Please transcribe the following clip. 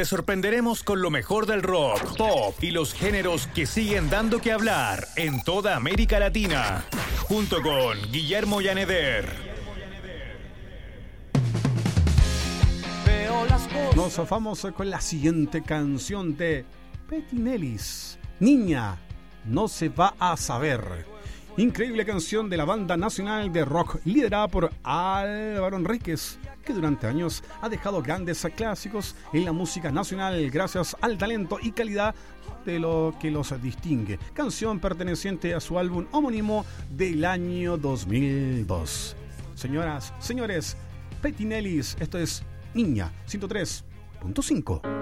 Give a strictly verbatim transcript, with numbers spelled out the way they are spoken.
te sorprenderemos con lo mejor del rock, pop y los géneros que siguen dando que hablar en toda América Latina. Junto con Guillermo Yaneder. Nos vamos con la siguiente canción de Petinellis, Niña, no se va a saber. Increíble canción de la banda nacional de rock liderada por Álvaro Enríquez, que durante años ha dejado grandes clásicos en la música nacional gracias al talento y calidad de lo que los distingue. Canción perteneciente a su álbum homónimo del año dos mil dos. Señoras, señores, Petinellis, esto es Niña, ciento tres punto cinco.